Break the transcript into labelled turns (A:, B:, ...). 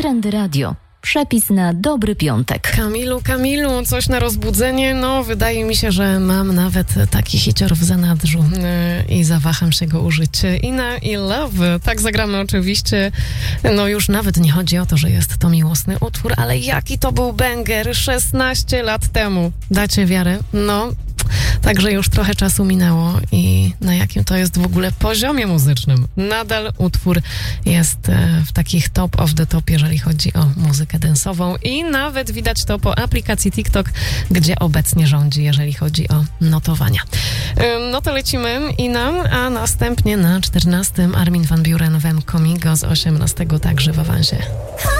A: Trendy Radio. Przepis na dobry piątek.
B: Kamilu, coś na rozbudzenie? No, wydaje mi się, że mam nawet taki hicior w zanadrzu i zawaham się go użyć. Ina i Love. Tak zagramy oczywiście. No już nawet nie chodzi o to, że jest to miłosny utwór, ale jaki to był banger 16 lat temu. Dacie wiarę? No, także już trochę czasu minęło i na jakim to jest w ogóle poziomie muzycznym. Nadal utwór jest w takich top of the top, jeżeli chodzi o muzykę dance'ową i nawet widać to po aplikacji TikTok, gdzie obecnie rządzi, jeżeli chodzi o notowania. No to lecimy a następnie na 14 Armin van Buuren Wem Comigo z 18 także w awansie.